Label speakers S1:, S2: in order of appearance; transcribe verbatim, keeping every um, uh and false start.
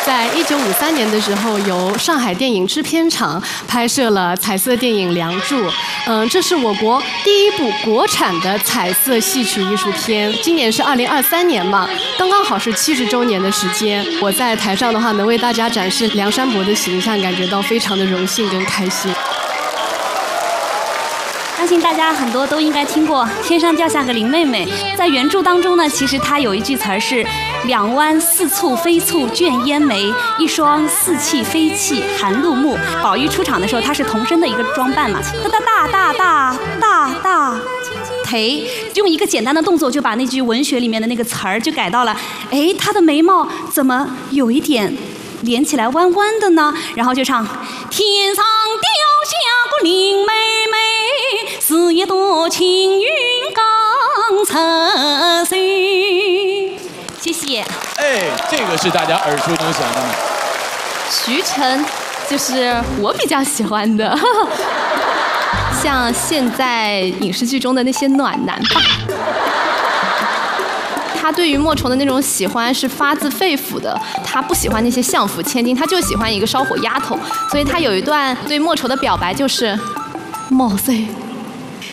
S1: 在一九五三年的时候，由上海电影制片厂拍摄了彩色电影《梁祝》。嗯，这是我国第一部国产的彩色戏曲艺术片。今年是二零二三年嘛，刚刚好是七十周年的时间。我在台上的话，能为大家展示梁山伯的形象，感觉到非常的荣幸跟开心。
S2: 相信大家很多都应该听过“天上掉下个林妹妹”。在原著当中呢，其实它有一句词儿是“两湾似蹙非蹙卷烟眉，一双似泣非泣含露目”。宝玉出场的时候，他是童声的一个装扮嘛，哒哒大大大大大忒，用一个简单的动作就把那句文学里面的那个词儿就改到了，哎，她的眉毛怎么有一点连起来弯弯的呢？然后就唱“天上掉下个林妹妹，是一朵青云刚侧水”。谢谢。
S3: 哎，这个是大家耳熟能详的。
S4: 徐晨就是我比较喜欢的，像现在影视剧中的那些暖男吧。他对于莫愁的那种喜欢是发自肺腑的，他不喜欢那些相府千金，他就喜欢一个烧火丫头。所以他有一段对莫愁的表白就是：莫说